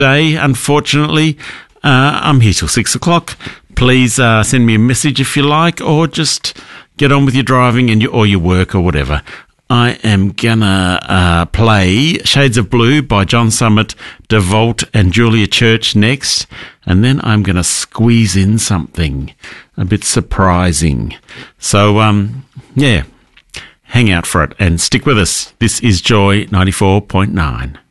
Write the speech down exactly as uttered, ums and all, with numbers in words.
today, unfortunately. Uh, I'm here till six o'clock. Please uh, send me a message if you like, or just get on with your driving and your, or your work or whatever. I am gonna uh, play Shades of Blue by John Summit, DeVault and Julia Church next, and then I'm gonna squeeze in something a bit surprising. So, um, yeah, hang out for it and stick with us. This is Joy ninety-four point nine.